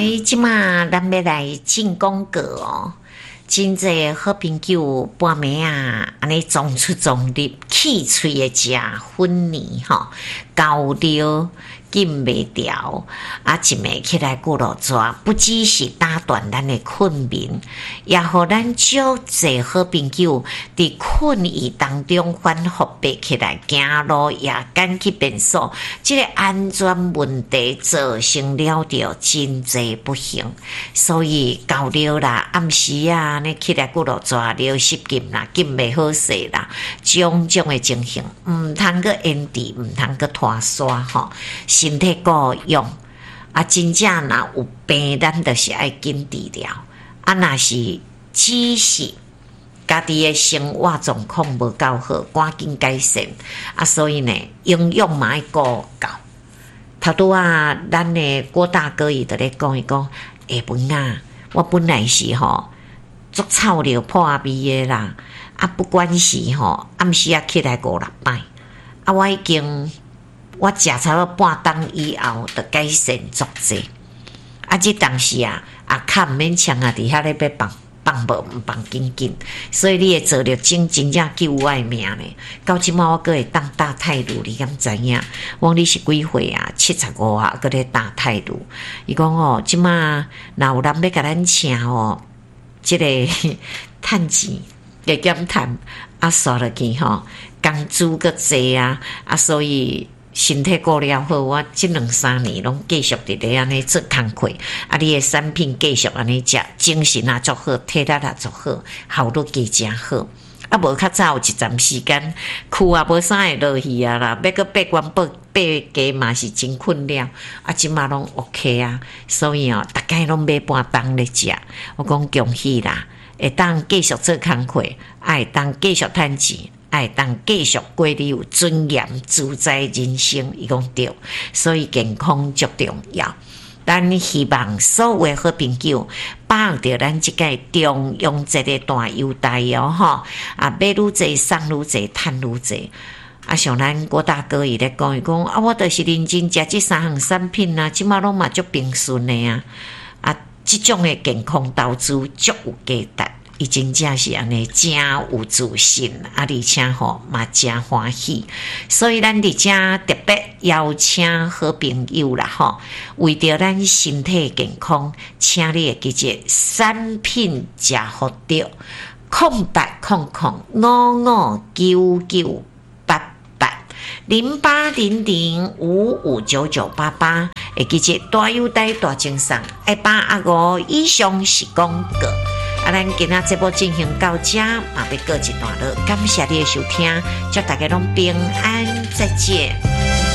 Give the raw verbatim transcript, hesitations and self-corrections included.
来，即马咱要来进广告哦。真济好朋友半暝啊，安尼装出装入起喙的食粉泥吼，交流禁袂掉，啊，一暝起来骨落抓，不只是打断咱的困眠，也互咱足济好朋友伫困意当中反复爬起来，行路也敢去便所，这个安全问题造成了着真济不幸，所以交流啦，暗时啊，呢起来骨落抓，流失禁啦，禁袂好势啦，种种的情形，毋通个延迟，毋通个拖沙吼。身体够用啊，真正若有病，咱就是爱紧治疗啊。若是只是家己的生活状况无够好，赶紧改善啊。所以呢，营养嘛要顾够。头拄啊，咱的郭大哥伊就咧讲伊讲，下晡啊，我本来是吼足臭流破味的啦，啊，不管是吼暗时啊起来五六摆，啊，我已经。我食差不多半冬以后，就改善足济。啊，即当时啊，啊，较毋免呛啊，伫遐咧要放放无毋放紧紧，所以你的做了真真正救我的命呢。到即满我阁会当打太路，你敢知影？我你是几岁啊？七十五啊，阁咧打太路。伊讲哦，即满若有人要甲咱请哦，即、這个趁钱会减趁啊，刷落去吼，工资阁济啊，啊，所以。身体顾了好，我即两三年拢继续伫咧安尼做工课，啊，你的产品继续安尼食，精神也足好，体力也足好，效率加诚好。啊，无较早有一阵时间，躯也无啥会落去啊啦，要搁八关八八加嘛是真困了，啊，即马拢 OK 啊，所以哦，大概拢买半冬咧食，我讲恭喜啦，会当继续做工课，会当继续趁钱。爱当继续过你有尊严自在人生，伊讲对，所以健康足重要。咱希望所有的好朋友把握着咱即个中央这个大优待哦，吼啊，买愈济送愈济，趁愈济。啊，像咱郭大哥伊咧讲，伊讲啊，我就是认真食即三项产品啊，即马拢嘛足平顺的啊，啊，即种的健康投资足有价值。伊真正是安尼，真有自信，啊，而且吼嘛真欢喜，所以咱伫遮特别邀请好朋友啦吼，为着咱身体健康，请你会记住产品食好着，空八空空五五九九八八零八零零五五九九八八，会记住大优待大精神，一百啊五以上是广告。啊，咱今仔节目进行到这，嘛要告一段落，感谢你的收听，祝大家拢平安，再见。